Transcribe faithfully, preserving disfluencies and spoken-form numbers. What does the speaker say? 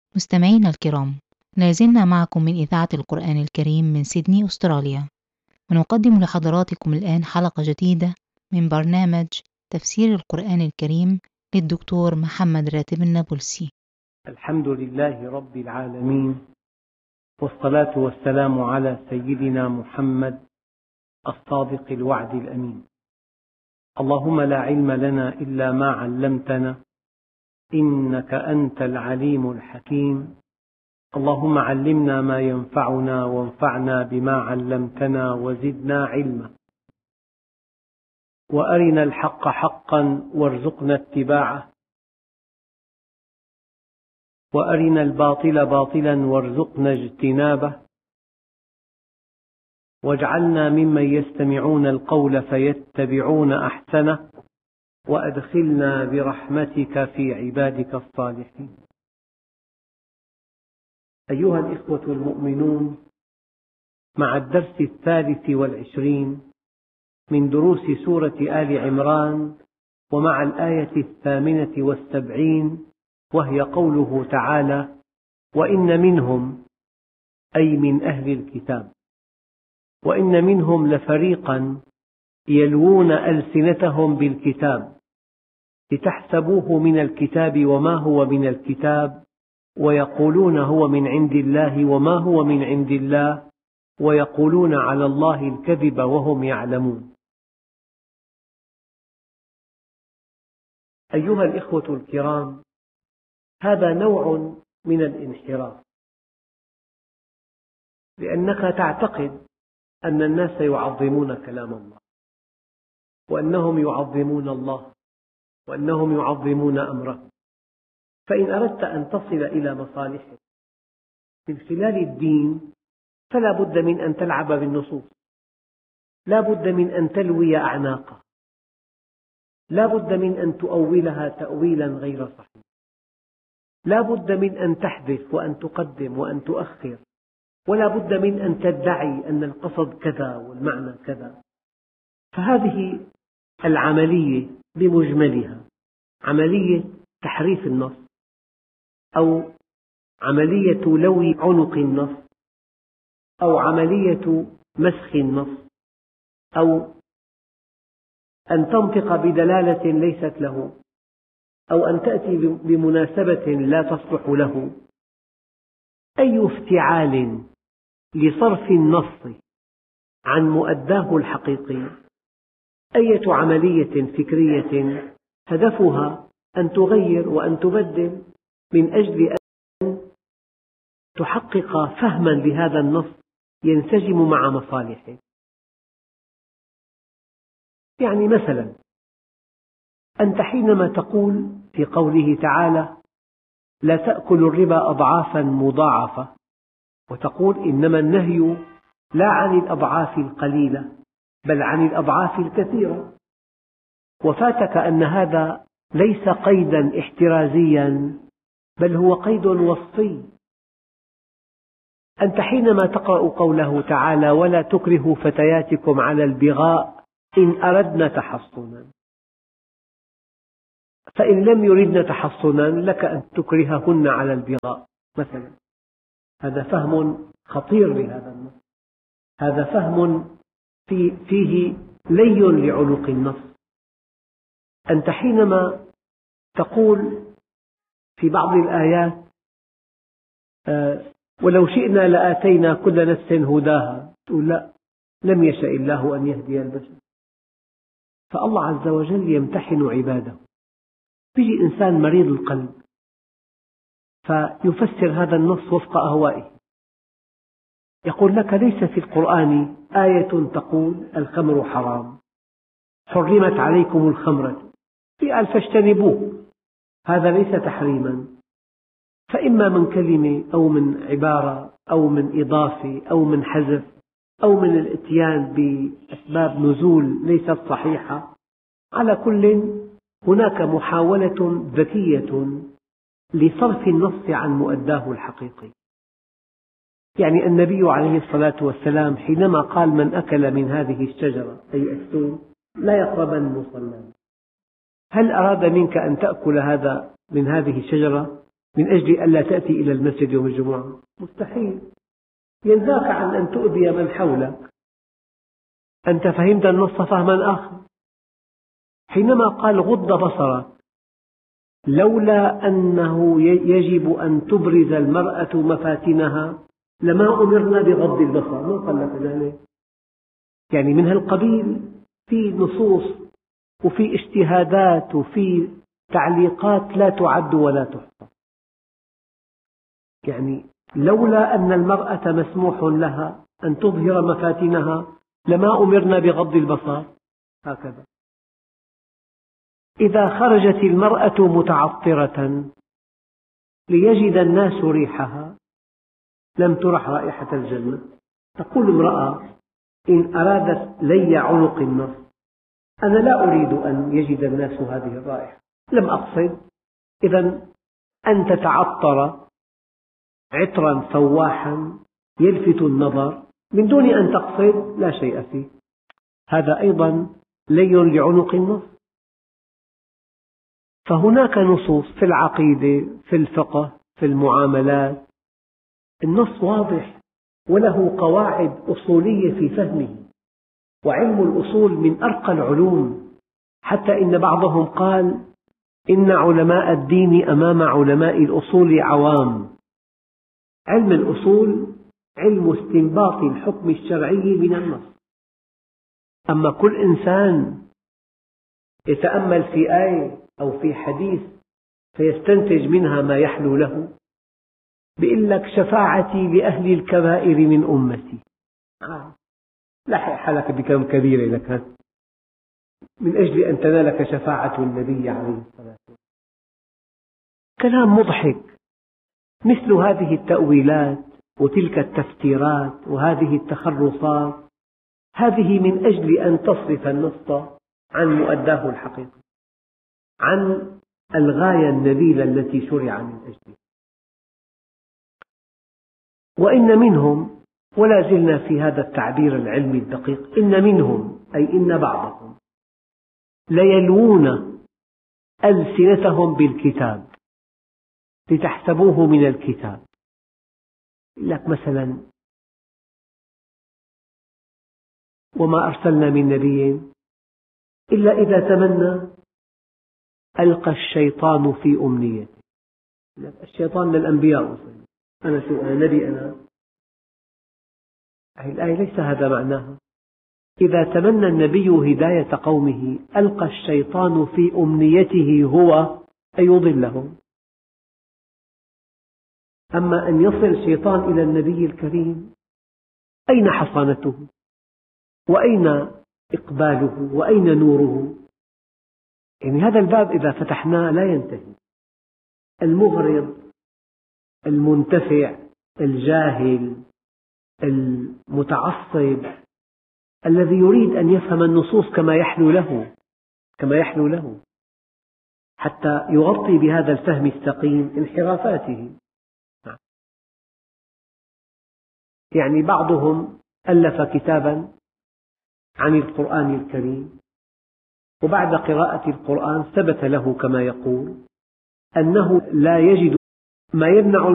مستمعينا الكرام، لازلنا معكم من إذاعة القرآن الكريم من سيدني أستراليا، ونقدم لحضراتكم الآن حلقة جديدة من برنامج تفسير القرآن الكريم للدكتور محمد راتب النابلسي. الحمد لله رب العالمين، والصلاة والسلام على سيدنا محمد الصادق الوعد الأمين. اللهم لا علم لنا إلا ما علمتنا إنك أنت العليم الحكيم. اللهم علمنا ما ينفعنا وانفعنا بما علمتنا وزدنا علما، وأرنا الحق حقا وارزقنا اتباعه، وأرنا الباطل باطلا وارزقنا اجتنابه، واجعلنا ممن يستمعون القول فيتبعون أحسنه، وأدخلنا برحمتك في عبادك الصالحين. أيها الإخوة المؤمنون، مع الدرس الثالث والعشرين من دروس سورة آل عمران، ومع الآية الثامنة والسبعين، وهي قوله تعالى: وإن منهم، أي من أهل الكتاب، وإن منهم لفريقا يلوون ألسنتهم بالكتاب لتحسبوه من الكتاب وما هو من الكتاب، ويقولون هو من عند الله وما هو من عند الله، ويقولون على الله الكذب وهم يعلمون. أيها الإخوة الكرام، هذا نوع من الانحراف، لأنك تعتقد أن الناس يعظمون كلام الله، وأنهم يعظمون الله، وأنهم يعظمون أمره. فإن أردت أن تصل إلى مصالحك من خلال الدين فلا بد من أن تلعب بالنصوص، لا بد من أن تلوي أعناقها، لا بد من أن تؤولها تأويلا غير صحيح، لا بد من أن تحذف وأن تقدم وأن تؤخر، ولا بد من أن تدعي أن القصد كذا والمعنى كذا. فهذه العملية بمجملها عملية تحريف النص، أو عملية لوي عنق النص، أو عملية مسخ النص، أو أن تنطق بدلالة ليست له، أو أن تأتي بمناسبة لا تصلح له. أي افتعال لصرف النص عن مؤداه الحقيقي، أية عملية فكرية هدفها أن تغير وأن تبدل من أجل أن تحقق فهما لهذا النص ينسجم مع مصالحه. يعني مثلا، أنت حينما تقول في قوله تعالى: لا تأكلوا الربا أضعافا مضاعفة، وتقول إنما النهي لا عن الأضعاف القليلة بل عن الأضعاف الكثيرة، وفاتك أن هذا ليس قيدا احترازيا بل هو قيد وصفي. أنت حينما تقرأ قوله تعالى: ولا تكرهوا فتياتكم على البغاء إن أردنا تحصنا، فإن لم يردن تحصنا لك أن تكرههن على البغاء مثلا. هذا فهم خطير لهذا النص، هذا فهم في فيه لي لعنق النص. أنت حينما تقول في بعض الآيات: آه ولو شئنا لآتينا كل نفس هداها، تقول لا، لم يشأ الله أن يهدي البشر. فالله عز وجل يمتحن عباده. يجي إنسان مريض القلب فيفسر هذا النص وفق أهوائه، يقول لك: ليس في القرآن آية تقول الخمر حرام، حرمت عليكم الخمرة، قال فاجتنبوه. هذا ليس تحريما، فإما من كلمة أو من عبارة أو من إضافة أو من حذف أو من الإتيان بأسباب نزول ليست صحيحة. على كل، هناك محاولة ذكية لصرف النص عن مؤداه الحقيقي. يعني النبي عليه الصلاة والسلام حينما قال: من أكل من هذه الشجرة، أي الثوم، لا يقربن مصلانا، هل أراد منك أن تأكل هذا من هذه الشجرة من أجل ألا تأتي إلى المسجد يوم الجمعة؟ مستحيل. ينهاك عن أن تؤذي من حولك. أنت فهمت النص فهما آخر. حينما قال غض بصرك، لولا أنه يجب أن تبرز المرأة مفاتنها لما أمرنا بغض البصر. من قال لك ذلك؟ يعني من هالقبيل في نصوص وفي اجتهادات وفي تعليقات لا تعد ولا تحصى. يعني لولا أن المرأة مسموح لها أن تظهر مفاتنها لما أمرنا بغض البصر. هكذا إذا خرجت المرأة متعطرة ليجد الناس ريحها لم ترح رائحة الجنة. تقول امرأة إن أرادت لي عنق النص أنا لا أريد أن يجد الناس هذه الرائحة، لم أقصد. إذن أن تتعطر عطرا فواحا يلفت النظر من دون أن تقصد لا شيء فيه، هذا أيضا لي لعنق النص. فهناك نصوص في العقيدة، في الفقه، في المعاملات، النص واضح وله قواعد أصولية في فهمه، وعلم الأصول من أرقى العلوم، حتى إن بعضهم قال إن علماء الدين أمام علماء الأصول عوام. علم الأصول علم استنباط الحكم الشرعي من النص، أما كل إنسان يتأمل في آية أو في حديث فيستنتج منها ما يحلو له، بيقول لك شفاعتي لأهل الكبائر من أمتي. آه. لحق حالك بكم كبيرة لك من أجل أن تنالك شفاعة النبي عليه الصلاة والسلام. كلام مضحك. مثل هذه التأويلات وتلك التفسيرات وهذه التخرصات، هذه من أجل أن تصرف النص عن مؤداه الحقيقي، عن الغاية النبيلة التي شرع من أجلها. وإن منهم، ولا زلنا في هذا التعبير العلمي الدقيق، إن منهم أي إن بعضهم ليلوون ألسنتهم بالكتاب لتحسبوه من الكتاب. لك مثلا وما أرسلنا من نبي إلا إذا تمنى ألقى الشيطان في أمنيته. الشيطان للأنبياء، أنا شو أنا نبي أنا؟ هذه الآية ليس هذا معناها. إذا تمنى النبي هداية قومه ألقى الشيطان في أمنيته هو أن يضلهم. أما أن يصل الشيطان إلى النبي الكريم أين حصانته؟ وأين إقباله؟ وأين نوره؟ يعني هذا الباب إذا فتحناه لا ينتهي. المغرض، المنتفع، الجاهل، المتعصب، الذي يريد أن يفهم النصوص كما يحلو له كما يحلو له حتى يغطي بهذا الفهم السقيم انحرافاته. يعني بعضهم ألف كتابا عن القرآن الكريم، وبعد قراءة القرآن ثبت له كما يقول أنه لا يجد ما يمنع